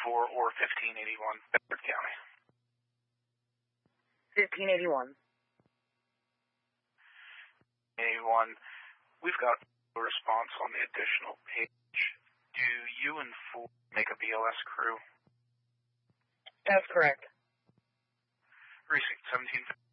or 1581 Bedford County. 1581. 81. We've got a response on the additional page. Do you and Ford make a BLS crew? That's correct. Precinct 17